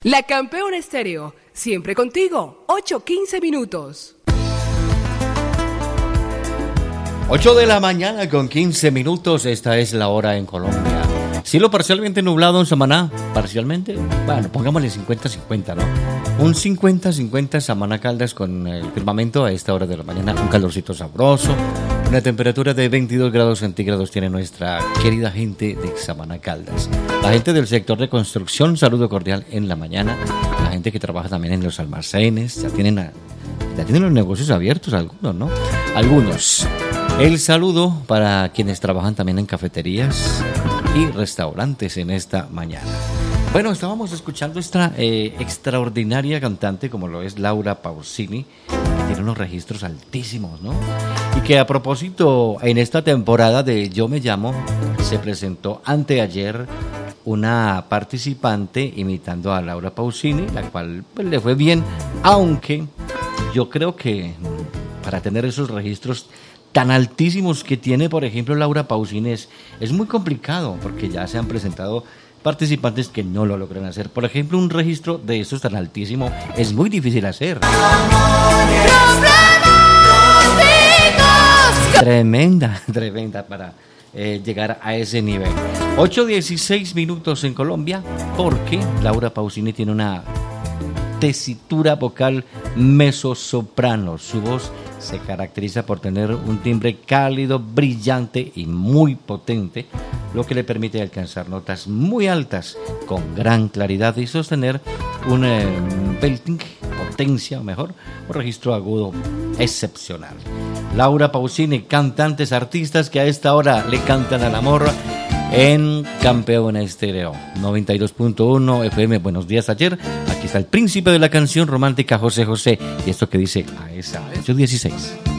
La Campeona Estéreo, siempre contigo, 8:15 minutos. 8 de la mañana con 15 minutos, esta es la hora en Colombia. Cielo parcialmente nublado en Samaná, parcialmente, bueno, pongámosle 50-50, ¿no? Un 50-50 Samaná Caldas con el firmamento a esta hora de la mañana, un calorcito sabroso, una temperatura de 22 grados centígrados tiene nuestra querida gente de Samaná Caldas. La gente del sector de construcción, saludo cordial en la mañana, la gente que trabaja también en los almacenes, ya tienen los negocios abiertos algunos, ¿no? Algunos. El saludo para quienes trabajan también en cafeterías y restaurantes en esta mañana. Bueno, estábamos escuchando esta extraordinaria cantante como lo es Laura Pausini, que tiene unos registros altísimos, ¿no? Y que a propósito, en esta temporada de Yo Me Llamo, se presentó anteayer una participante imitando a Laura Pausini, la cual pues, le fue bien, aunque yo creo que para tener esos registros tan altísimos que tiene, por ejemplo, Laura Pausini, es muy complicado, porque ya se han presentado participantes que no lo logran hacer. Por ejemplo, un registro de esos tan altísimo es muy difícil hacer. Tremenda para llegar a ese nivel. 8:16 minutos en Colombia, porque Laura Pausini tiene una tesitura vocal mezzosoprano. Su voz se caracteriza por tener un timbre cálido, brillante y muy potente, lo que le permite alcanzar notas muy altas con gran claridad y sostener un belting, potencia o mejor, un registro agudo excepcional. Laura Pausini, cantantes, artistas que a esta hora le cantan al amor en Campeona Estéreo 92.1 FM. Buenos días ayer. Aquí está el príncipe de la canción romántica, José José, y esto que dice a esa 8:16.